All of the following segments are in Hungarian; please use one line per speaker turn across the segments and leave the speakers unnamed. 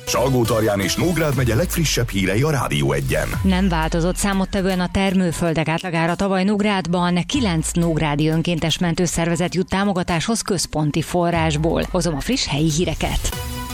Salgótarján és Nógrád megye legfrissebb hírei a Rádió Egyen.
Nem változott számottevően a termőföldek átlagára. Tavaly Nógrádban 9 nógrádi önkéntes mentőszervezet jut támogatáshoz központi forrásból. Hozom a friss helyi híreket.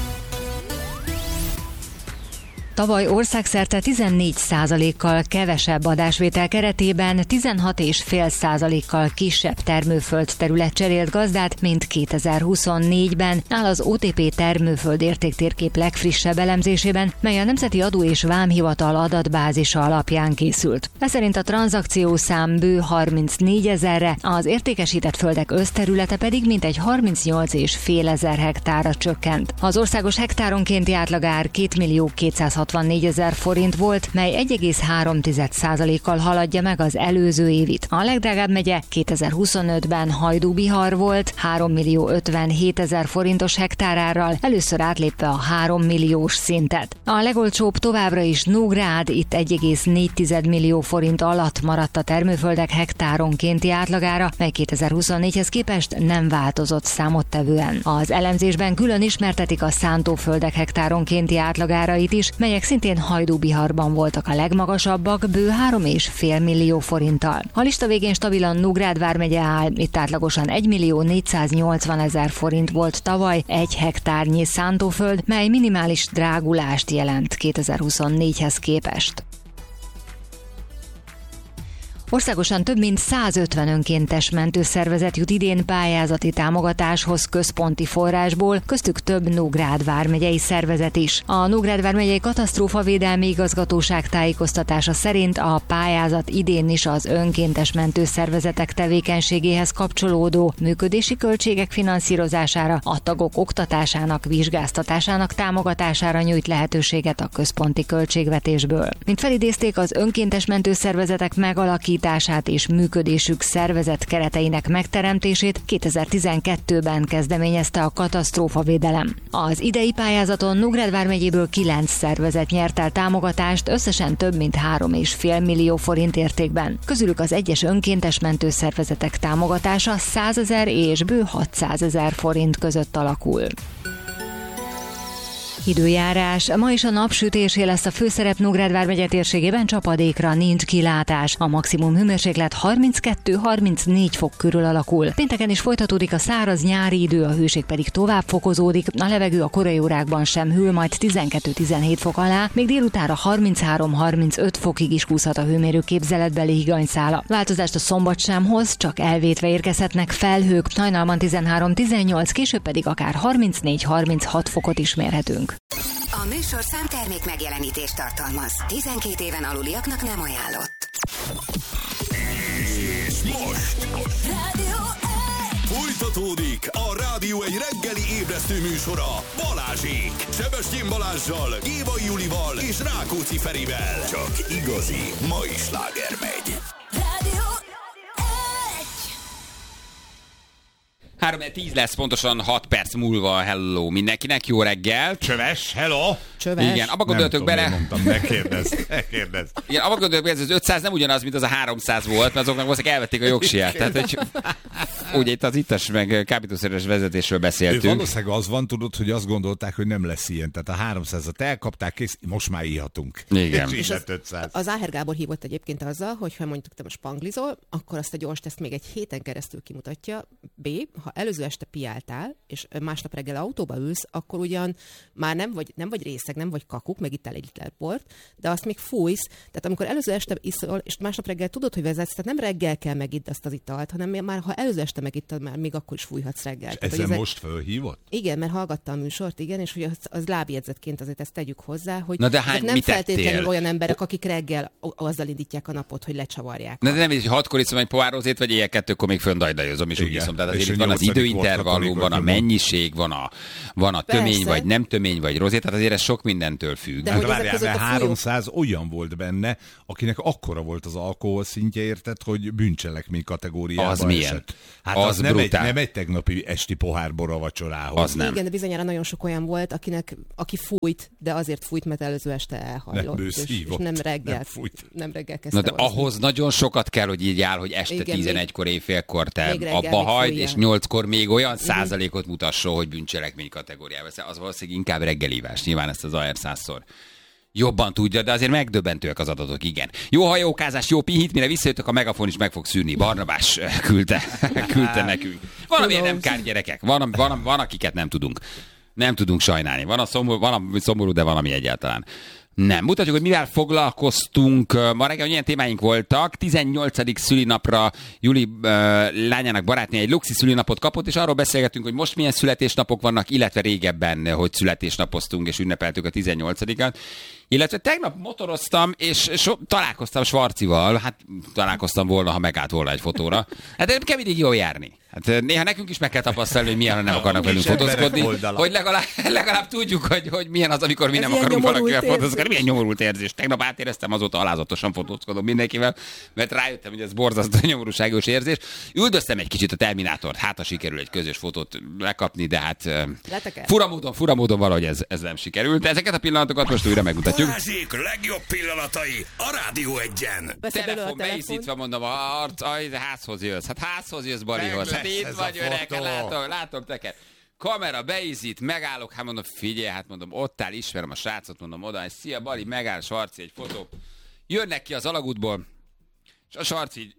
Tavaly országszerte 14%-kal kevesebb adásvétel keretében 16,5%-kal kisebb termőföld terület cserélt gazdát, mint 2024-ben, áll az OTP termőföld értéktérkép legfrissebb elemzésében, mely a Nemzeti Adó és Vámhivatal adatbázisa alapján készült. Ez szerint a tranzakciószám bő 34 000-re, az értékesített földek összterülete pedig mintegy 38,5 ezer hektárra csökkent. Az országos hektáronkénti átlagár 2.264 000 forint volt, mely 1,3%-kal haladja meg az előző évit. A legdrágább megye 2025-ben Hajdú-Bihar volt, 3.057 000 forintos hektárárral, először átlépve a 3 milliós szintet. A legolcsóbb továbbra is Nógrád, itt 1,4 millió forint alatt maradt a termőföldek hektáronkénti átlagára, mely 2024-hez képest nem változott számottevően. Az elemzésben külön ismertetik a szántóföldek hektáronkénti átlagárait is, melyek szintén Hajdú-Biharban voltak a legmagasabbak, bő 3,5 millió forinttal. A lista végén stabilan Nógrád vármegye áll, itt átlagosan 1.480 000 forint volt tavaly egy hektárnyi szántóföld, mely minimális drágulást jelent 2024-hez képest. Országosan több mint 150 önkéntes mentőszervezet jut idén pályázati támogatáshoz központi forrásból, köztük több Nógrád vármegyei szervezet is. A Nógrád vármegyei katasztrófavédelmi igazgatóság tájékoztatása szerint a pályázat idén is az önkéntes mentőszervezetek tevékenységéhez kapcsolódó működési költségek finanszírozására, a tagok oktatásának, vizsgáztatásának támogatására nyújt lehetőséget a központi költségvetésből. Mint felidézték, az önkéntes mentőszervezetek megalakítását és működésük szervezet kereteinek megteremtését 2012-ben kezdeményezte a katasztrófavédelem. Az idei pályázaton Nógrád vármegyéből 9 szervezet nyert el támogatást, összesen több mint 3,5 millió forint értékben. Közülük az egyes önkéntes mentőszervezetek támogatása 100 000 és bő 600 000 forint között alakul. Időjárás. Ma is a napsütésé lesz a főszerep Nógrád vármegye térségében, csapadékra nincs kilátás. A maximum hőmérséklet 32-34 fok körül alakul. Pénteken is folytatódik a száraz nyári idő, a hőség pedig tovább fokozódik. A levegő a korai órákban sem hűl, majd 12-17 fok alá, még délutánra 33-35 fokig is kúszhat a hőmérő képzeletbeli higanyszála. Változást a szombat sem hoz, csak elvétve érkezhetnek felhők, hajnalban 13-18, később pedig akár 34-36 fokot is mérhetünk.
A műsorszám termék megjelenítést tartalmaz. 12 éven aluliaknak nem ajánlott.
És most
Rádió
folytatódik a Rádió egy reggeli ébresztő műsora Balázsék. Sebestyén Balázssal, Gévai Julival és Rákóczi Ferivel. Csak igazi mai sláger megy.
Rádió
3:10 lesz, pontosan 6 perc múlva. Hello mindenkinek, jó reggel.
Csöves, hello!
Csöves.
Igen, abba gondoltok bele.
Mondtam, ne kérdezz.
Igen, abba gondoltok bele, ez az 500 nem ugyanaz, mint az a 300 volt, mert azoknak valószínűleg elvették a jogsiját. Tehát, hogy ugye itt az ittas meg kábítószeres vezetésről beszéltünk.
Valószínűleg az van, tudod, hogy azt gondolták, hogy nem lesz ilyen. Tehát a 300-at elkapták, kész, most már ihatunk.
Igen.
És az 500.
Az Áher Gábor hívott egyébként azzal, hogy ha mondjuk te most spanglizol, akkor azt a gyors teszt még egy héten keresztül kimutatja. B, ha előző este piáltál, és másnap reggel autóba ülsz, akkor ugyan már nem vagy részeg, nem vagy kakuk, meg ittál egy liter bort, de azt még fújsz. Tehát amikor előző este iszol, és másnap reggel tudod, hogy vezetsz, tehát nem reggel kell megidd azt az italt, hanem már ha előző este megittad, már még akkor is fújhatsz reggel.
És
Tehát,
ezen most fölhívott?
Igen, mert hallgatta a műsort, igen, és hogy az lábjegyzetként azért ezt tegyük hozzá, hogy
Na de
nem
mit
feltétlenül
tettél?
olyan emberek, akik reggel azzal indítják a napot, hogy lecsavarják.
Na de nem így, hogy 6-kor iszom egy pohárózét, vagy éjjel 2-kor még föndajdajozom, és úgy
Igen.
iszom. Tehát
És
azért
a
van az
8.
időintervallum, van a mennyiség, van a tömény,
Persze.
vagy nem tömény, vagy rozé, tehát azért ez sok mindentől függ.
De
Hát
hogy ezek
várjál,
között
mert
a folyók-
300 olyan volt benne, akinek akkora volt az alkohol szintje, érted, hogy bűncselekmény kategóriába
Az milyen?
esett. Hát Hát
az
nem
brutál.
nem egy tegnapi esti pohár bor a vacsorához.
Az nem.
Igen, de bizonyára nagyon sok olyan volt, aki fújt, de azért fújt, mert előző este elhajlott. És nem reggel. Nem reggel kezdte.
Na de ahhoz nagyon sokat kell, hogy így áll, hogy este 11-kor, éjfélkor te abba hagyd, és 8-kor még olyan százalékot mutasson, hogy bűncselekmény kategóriában. Az valószínűleg inkább reggelívás. Nyilván ezt az AR 100-szor jobban tudja, de azért megdöbbentőek az adatok, igen. Jó hajókázás, jó pihit, mire visszajöttök, a Megafon is meg fog szűrni. Barnabás küldte nekünk. Van, amilyen nem kár, gyerekek. Van, akiket nem tudunk. Nem tudunk sajnálni. Van, ami szomorú, de van, ami egyáltalán nem. Mutatjuk, hogy mivel foglalkoztunk. Ma reggel milyen témáink voltak. 18. szülinapra Juli lányának barátnője egy luxi szülinapot kapott, és arról beszélgettünk, hogy most milyen születésnapok vannak, illetve régebben, hogy születésnapoztunk, és ünnepeltük a 18-at. Illetve tegnap motoroztam, és találkoztam Svarcival. Hát találkoztam volna, ha megállt volna egy fotóra. Hát nem kell mindig jól járni. Hát néha nekünk is meg kell tapasztalni, hogy milyen, ha nem akarnak velünk fotózkodni, hogy legalább tudjuk, hogy milyen az, amikor mi nem akarunk valakivel fotózkodni. Milyen nyomorult érzés. Tegnap átéreztem, azóta alázatosan fotózkodom mindenkivel, mert rájöttem, hogy ez borzasztó nyomorúságos érzés. Üldöztem egy kicsit a Terminátort, hát ha sikerül egy közös fotót lekapni, de hát fura módon valahogy ez nem sikerült. De ezeket a pillanatokat most újra megmutatjuk.
Balázsék legjobb pillanatai a Rádió 1-en.
Telefon beízítva, mondom, házhoz jössz. Hát házhoz jössz, Balihoz. Hát itt vagy öreg, látom teker. Kamera beízít, megállok, hát mondom, figyelj, hát mondom, ott áll, ismerem a srácot, mondom oda, hogy szia Bali, megáll Svarci, egy fotó. Jönnek ki az alagútból, és a Svarci így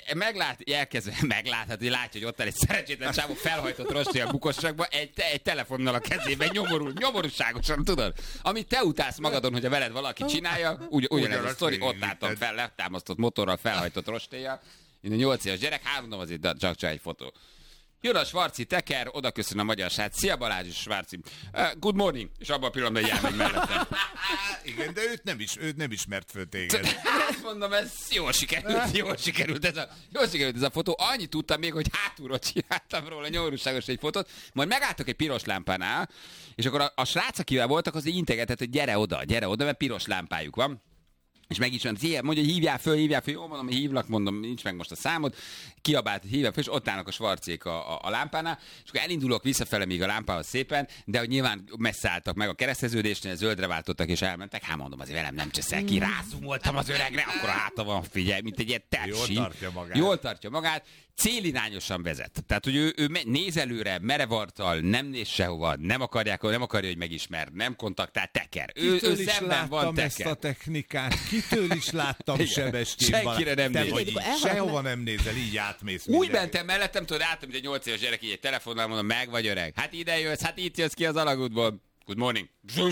meglát, hogy látja, hogy ott áll egy szerencsétlen csávó felhajtott rosti a bukosságba, egy telefonnal a kezében, nyomorúságosan, tudod? Amit te utálsz magadon, hogy a veled valaki csinálja, ugyanez a sztori, ott álltam fel, letámasztott motorral, felhajtott rostéjjal. Én a 8 éves gyerek, mondom, azért csak egy fotó. Jön a Svarci teker, oda köszön a magyar srác. Szia Balázs és Svarci. Good morning. És abban a pillanatban elmegy mellettem.
Igen, de őt nem ismert föl téged.
Hát mondom, ez jól sikerült ez a fotó. Annyit tudtam még, hogy hátulról csináltam róla nyomorúságos egy fotót, majd megálltok egy piros lámpánál, és akkor a srác, akivel voltak, az így integetett, hogy gyere oda, mert piros lámpájuk van. És meg is mondja, hogy hívjál föl, jó, mondom, hívlak, mondom, nincs meg most a számod, kiabált, hogy hívjál föl, és ott állnak a Svarcék a lámpánál, és akkor elindulok visszafele még a lámpához szépen, de hogy nyilván messze álltak meg a kereszteződésnél, zöldre váltottak és elmentek, hát mondom, azért velem nem cseszel ki, rázumoltam az öregre, akkor a háta van, figyelj, mint egy ilyen tepsi. Jól tartja magát. Célirányosan vezet. Tehát, hogy ő néz előre, merevartal, nem néz sehova, nem akarja, hogy megismer, nem kontaktál, teker. Ő szemben van, teker.
Ezt a technikát, kitől is láttam Sebestyén.
Senkire nem néz.
Sehova nem nézel, így átmész.
Úgy mentem mellettem, tudod, álltam, mint egy 8 éves gyerek, így egy telefonnal mondom, meg vagy öreg. Hát ide jössz, hát itt jössz ki az alagútból. Good morning.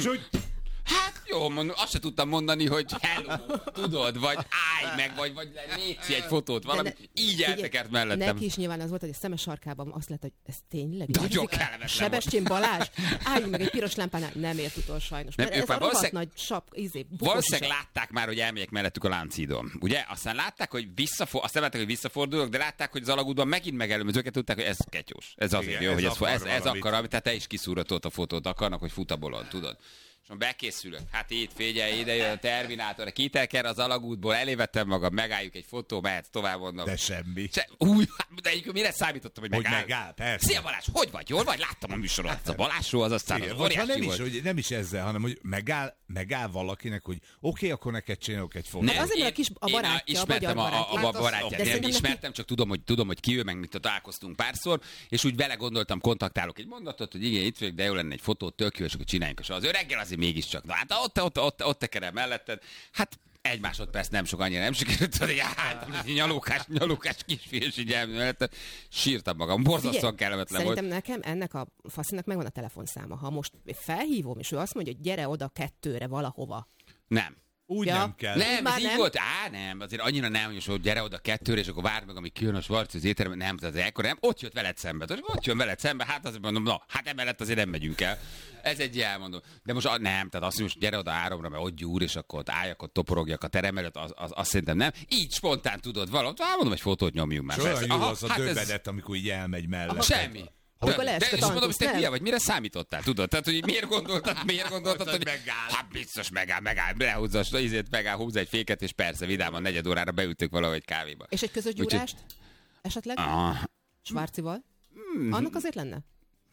Hát jó, mondom, azt se tudtam mondani, hogy hello, tudod, vagy állj meg, vagy légy egy fotót, valami, így eltekert mellettem.
Neki is nyilván az volt, hogy a szemes sarkában azt lett, hogy ez tényleg.
Nagyon kellemetlen.
Sebestyén Balázs, álljunk meg egy piros lámpánál, nem ért utol sajnos.
Nem,
ez a rohadt nagy
valószínűleg látták már, hogy elmegyek mellettük a Lánchídon. Ugye? Aztán látták, hogy visszafordulok, de látták, hogy az alagútban megint megelőm, őket tudták, hogy ez ketyós. Ez azért jó, hogy ez akar, tehát te is kiszúratolt a fotót, akarnak, hogy futabolod, tudod. Bekészülök. Hát itt, figyelj, ide jön a Terminátor, kiteker az alagútból, elévettem magam, megálljuk egy fotó, mehetsz tovább, mondom.
De semmi.
De mire számítottam, hogy megáll?
Persze.
Szia Balázs, hogy vagy? Jól vagy? Láttam a műsorot. A Balázsról az aztán az óriási volt.
Nem is ezzel, hanem hogy megáll valakinek, hogy oké, akkor neked csinálok egy fotót.
Azért a barátja,
ismertem a barátját. Nem ismertem, csak tudom, hogy ki ő, meg mit találkoztunk párszor, és úgy vele gondoltam, kontaktálok egy mondatot, hogy igen, itt vagyok, de jó lenne egy fotót, tök jó, és akkor csináljunk. Az öreggel azért mégiscsak. Na hát ott tekerem melletted. Hát egy másodperc nem sok, annyira nem sikerült, hogy hát nyalókás kisfiú, és így elmelletted. Sírtam magam, borzasztóan kellemetlen volt.
Szerintem nekem ennek a faszinak megvan a telefonszáma. Ha most felhívom, és ő azt mondja, hogy gyere oda 2-re valahova.
Nem.
Úgy nem kell.
Nem, ez így volt. Nem, azért annyira nem, hogy gyere oda 2-re, és akkor várd meg, amíg kijön a Svarci az étteremben. Nem, az ekkor nem. Ott jött veled szembe. Ott jön veled szembe, hát azért mondom, hát emellett azért nem megyünk el. Ez egy elmondom. De most nem, tehát azt mondom, gyere oda 3-ra, mert ott gyúr, és akkor ott álljak, ott toporogjak a terem előtt, azt szerintem nem. Így spontán tudod valamit. Mondom, egy fotót nyomjunk már.
Olyan jó az a döbbenet, amikor így elmegy mellett.
Semmi. De és mondom, hogy te hülye vagy, mire számítottál, tudod? Tehát, hogy miért gondoltad, hogy
megáll.
Hát biztos megáll, lehúzza, húzza egy féket, és persze, vidáman 4 órára beültük valahogy kávéba.
És egy közös gyúrást? Esetleg? Schwarzival? Annak azért lenne?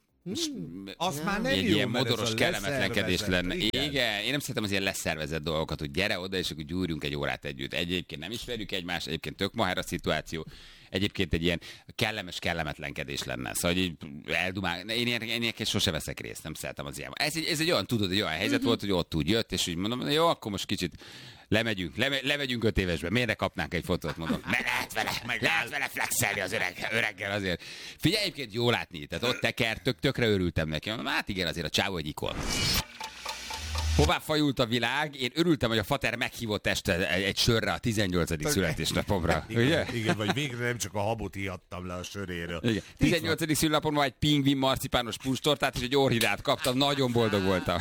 Az már nem
egy
jó,
ilyen
mert ez
modoros
a
kellemetlenkedés lenne.
Igen.
Én nem szeretem az ilyen leszervezett dolgokat, hogy gyere oda, és akkor gyúrjunk egy órát együtt. Egyébként nem ismerjük egymást, egyébként tök mahár a szituáció. Egyébként egy ilyen kellemetlenkedés lenne. Szóval, hogy így eldumál. Én ilyeneket sose veszek részt, nem szeretem az ilyen. Ez egy olyan, tudod, egy olyan helyzet volt, hogy ott úgy jött, és úgy mondom, jó, akkor most kicsit lemegyünk 5 évesbe. Miért ne kapnánk egy fotót, mondom. Lehet vele flexelni az öreggel azért. Figyelj, egyébként jó látni, tehát ott teker, tökre örültem neki. Mondom, hát igen, azért a csávó egy ikon. Hová fajult a világ? Én örültem, hogy a fater meghívott este egy sörre a 18. születésnapomra.
Igen, vagy végre nem csak a habot ihattam le a söréről.
Igen. 18. születésnapomra egy pingvin marcipános puncstortát és egy orchidát kaptam, nagyon boldog voltam.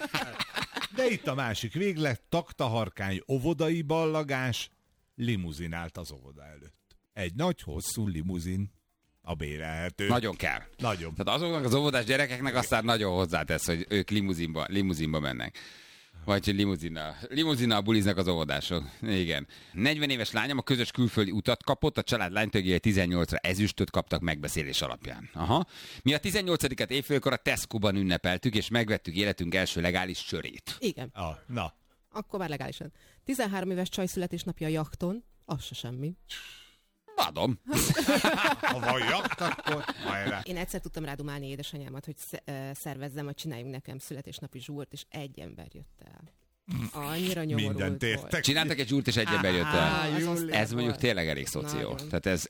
De itt a másik véglet, taktaharkány óvodai ballagás, limuzinált az óvoda előtt. Egy nagy, hosszú limuzin a bérelhető.
Nagyon kell.
Nagyon.
Tehát azoknak az óvodás gyerekeknek aztán nagyon hozzátesz, hogy ők limuzinba mennek. Vagy hogy limuzinnal buliznak az óvodások. Igen. 40 éves lányom a közös külföldi utat kapott, a család lánytagjai 18-ra ezüstöt kaptak megbeszélés alapján. Aha. Mi a 18-et évfélkor a Tesco-ban ünnepeltük, és megvettük életünk első legális sörét.
Igen.
Na.
Akkor már legálisan. 13 éves csaj születésnapja a jachton, az se semmi.
Adom.
Ha van jakt, akkor hajrá.
Én egyszer tudtam rádumálni édesanyámat, hogy szervezzem, hogy csináljunk nekem születésnapi zsúrt, és egy ember jött el. Annyira nyomorult
Mindent értek.
volt.
Csináltak egy zsúrt, és egy ember jött el. Ez mondjuk
volt.
tényleg elég szoció.
Nagyon.
Tehát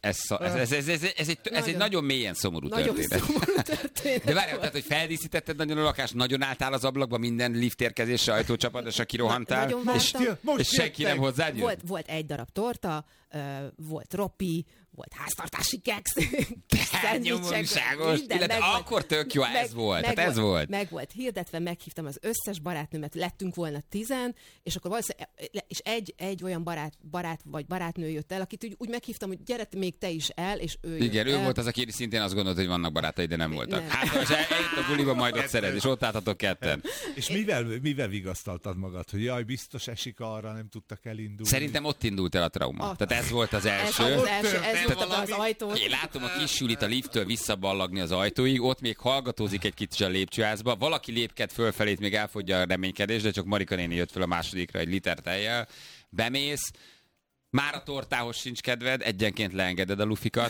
ez egy nagyon mélyen szomorú történet.
Szomorú történet.
De várjál, tehát, hogy feldíszítetted nagyon a lakást, nagyon álltál az ablakba, minden liftérkezésre, ajtócsapadásra kirohantál,
Nagyon
és senki nem hozzád jött?
Volt egy darab torta, volt ropi, volt háztartási keksz,
nyomorúságos. Akkor tök jó, ez volt.
Meg volt hirdetve, meghívtam az összes barátnőmet, lettünk volna 10, és akkor valószínűleg, és egy olyan barát vagy barátnő jött el, akit úgy meghívtam, hogy gyere még te is el, és ő
igen,
jött
ő
el.
volt az, aki szintén azt gondolt, hogy vannak barátai, de nem voltak.
Nem.
Hát, most eljött a buliba, majd ott szeret, és ott álltatok ketten.
És mivel vigasztaltad magad, hogy jaj, biztos esik arra, nem tudtak elindulni?
Szerintem ott indult el a trauma. Tehát ez volt az első.
Ez jutott az ajtót.
Én látom a kis Julit a lifttől visszaballagni az ajtóig, ott még hallgatózik egy kicsit a lépcsőházba, valaki lépked fölfelét, még elfogyja a reménykedés, de csak Marika néni jött fel a másodikra egy liter tejjel. Bemész, már a tortához sincs kedved, egyenként leengeded a lufikat.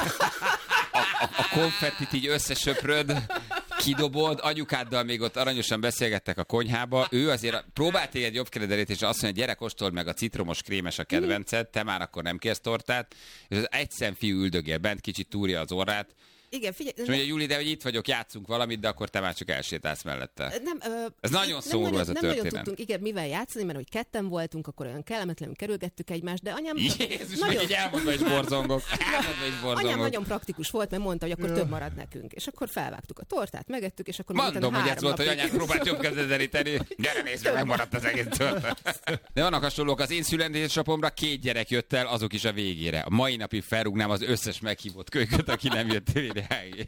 A konfettit így összesöpröd, kidobod, anyukáddal még ott aranyosan beszélgettek a konyhába, ő azért próbált téged jobb keredelét, és azt mondja, gyere, kóstold meg a citromos krémes a kedvenced, te már akkor nem kérsz tortát, és az egy szemfiú üldögél bent, kicsit túrja az orrát,
Igen, figyelj.
és mondja, Juli, de hogy itt vagyok, játszunk valamit, de akkor te már csak elsétálsz mellette. Ez nagyon szomorú ez a történet.
Nem nagyon tudtunk, igen, mivel játszani, mert hogy ketten voltunk, akkor olyan kellemetlenül kerülgettük egymást, de anyám...
Jézus, nagyon... így elmondva is borzongok.
Anyám nagyon praktikus volt, mert mondta, hogy akkor több marad nekünk. És akkor felvágtuk a tortát, megettük, és akkor...
Mondom, hogy ez volt, hogy anyám próbált jobb kezdeníteni. Gyere, nézd meg, megmaradt az egész tortát. De vannak hasonlók, az én születésnapomra 2 gyerek jött el, azok is a végére. A mai napig felrúgnám az összes meghívott kölyköt, aki nem jött ide.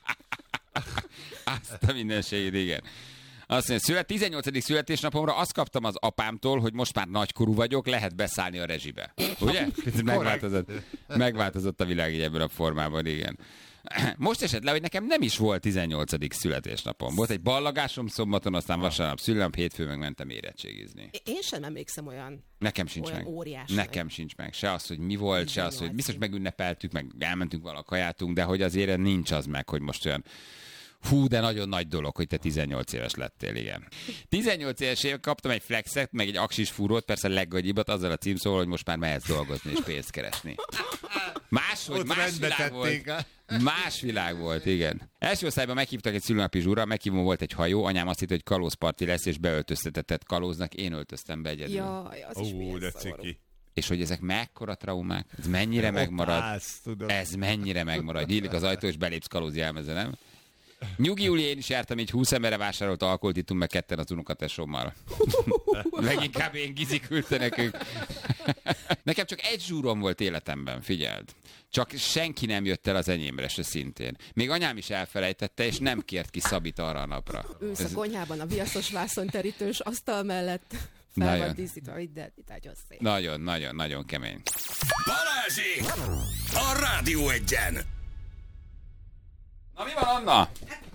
Azt a mindenségét, igen. Azt mondja, 18. születésnapomra azt kaptam az apámtól, hogy most már nagykorú vagyok, lehet beszállni a rezsibe. Ugye? Megváltozott a világ így ebben a formában, igen. Most esett le, hogy nekem nem is volt 18. születésnapom. Volt egy ballagásom szombaton, aztán vasárnap szülnap, hétfőn megmentem érettségizni.
Én sem emlékszem olyan.
Nekem sincs meg.
Óriás.
Nekem sincs meg. Se az, hogy mi volt, se az, hogy biztos megünnepeltük, meg elmentünk valahol kajátunk, de hogy azért nincs az meg, hogy most olyan hú, de nagyon nagy dolog, hogy te 18 éves lettél, igen. 18 éves év kaptam egy flexet, meg egy aksis fúrót, persze leggagyibat, azzal a címszóval, hogy most már mehetsz dolgozni és pénzt keresni. Más világ volt. Más világ volt, igen. Első osztályban meghívtak egy szülőnapi zsúra, meghívom volt egy hajó, anyám azt hitt, hogy kalózparti lesz, és beöltöztetett kalóznak, én öltöztem be egyedül.
Jaj, az is milyen szomorú.
És hogy ezek mekkora traumák, ez mennyire megmarad, ez mennyire megmarad. Nyílik az ajtó, és belépsz kalózi elmeze, nem? Nyugi Júli, én is jártam, így 20 emberre vásárolt alkoholt, ittunk meg ketten az unokatesommal. Leginkább én Gizi küldte nekünk. Nekem csak egy zsúrom volt életemben, figyeld. Csak senki nem jött el az enyémre se szintén. Még anyám is elfelejtette, és nem kért ki Szabit arra a napra.
Ülsz a konyhában a viaszos vászonterítős asztal mellett. Fel van díszítva, de itt nagyon szép.
Nagyon, nagyon, nagyon kemény.
Balázsék! A Rádió Egyen!
Na mi van, Anna?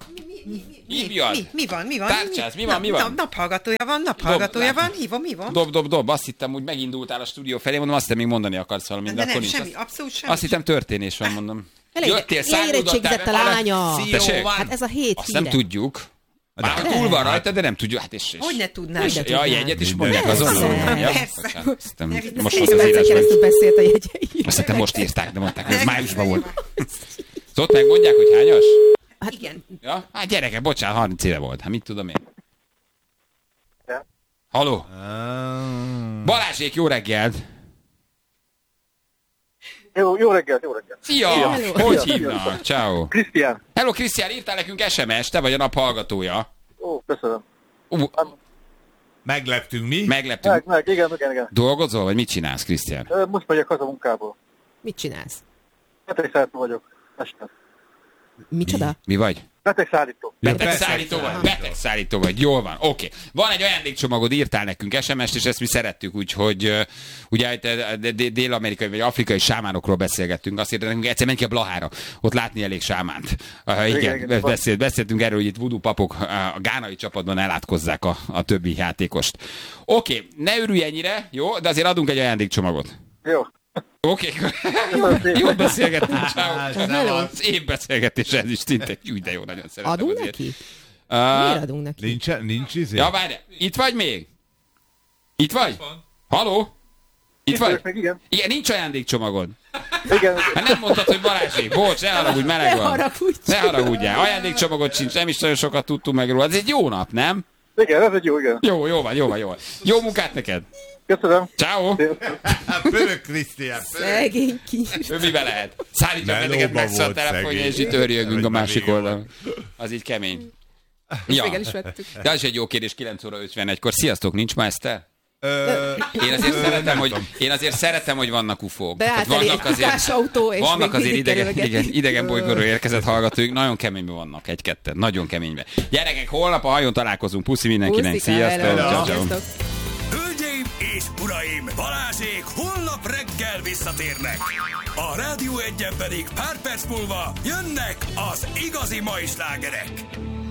Mi van?
Tárcsáz, mi van?
Naphallgatója van, hívom.
Dob. Azt hittem, hogy megindultál a stúdió felé, mondom, azt hittem, még mondani akarsz valamit, de akkor nincs.
Abszolút semmi.
Azt hittem, történés van, mondom.
Jöttél, érettségizett a lánya. Hát ez a hét
azt nem tudjuk. Már túl van rajta, de nem tudjuk. Hát és
hogy ne tudnál?
Ja, jegyet is mondják azonnal. Persze.
Most az az keresztül beszélt a jegyeit.
Azt hittem, most írták, de mondták, hogy ez májusban volt. Szóval megmondják, hogy hányas?
Hát igen.
Ja? Hát gyerekek, bocsánat, 30 éve volt. Hát mit tudom én? Halló? Balázsék, jó reggelt!
Jó reggelt.
Szia! Hogy hívnak? Ciao.
Krisztián.
Hello, Krisztián, írtál nekünk SMS, te vagy a nap hallgatója.
Ó, köszönöm.
Megleptünk mi?
Megleptünk.
Igen.
Dolgozol, vagy mit csinálsz, Krisztián?
Most megyek haza munkából.
Mit csinálsz?
Betegszállító vagyok. Este.
Micsoda?
Mi vagy?
Betegszállító
vagy. Jól van. Oké. Van egy ajándékcsomagod, írtál nekünk SMS-t, és ezt mi szerettük, úgyhogy ugye dél-amerikai vagy afrikai sámánokról beszélgettünk. Azt írta nekünk, egyszer menj ki a Blahára, ott látni elég sámánt. Igen, beszéltünk erről, hogy itt voodoo papok a gánai csapatban elátkozzák a többi játékost. Oké, ne örülj ennyire, jó? De azért adunk egy ajándékcsomagot.
Jó.
Oké, jó beszélgetünk, ciao. Szép beszélgetés, ez is szinte, de jó, nagyon szeretem.
Adunk
azért.
neki? Miért adunk neki?
Nincs izé?
Ja, várj, itt vagy még? Itt vagy? Haló? Itt vagy?
Igen,
nincs ajándékcsomagod.
Igen.
Hát nem mondtad, hogy Balázsék, bocs, ne haragudj, meleg van. Ne haragudjál, ajándékcsomagot sincs, nem is nagyon sokat tudtunk meg róla. Ez egy jó nap, nem?
Igen, ez egy jó, igen.
Jó van. Jó munkát neked.
Köszönöm.
Ciao.
Pörög Krisztián.
Szegény kis.
Ő mibe lehet? Szállítja meg neked megszól a telefonja, és itt örjögünk a másik oldalon. Az így kemény. Ja. De az is egy jó kérdés, 9 óra 51-kor. Sziasztok, nincs ma Eszter? Én azért szeretem, hogy vannak ufók.
Vannak
azért idegen bolygóról érkezett hallgatóink, nagyon keményben vannak, egy-ketten, nagyon keményben. Gyerekek, holnap a hajón találkozunk, puszi mindenkinek, sziasztok!
Hölgyeim és uraim, Balázsék holnap reggel visszatérnek. A Rádió 1-en pedig pár perc múlva jönnek az igazi mai slágerek.